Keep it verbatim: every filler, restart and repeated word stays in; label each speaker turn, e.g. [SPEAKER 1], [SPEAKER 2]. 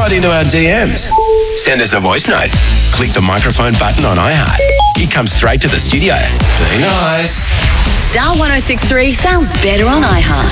[SPEAKER 1] right into our D Ms. Send us a voice note. Click the microphone button on iHeart. You come straight to the studio. Be nice.
[SPEAKER 2] Star one oh six point three sounds better on iHeart.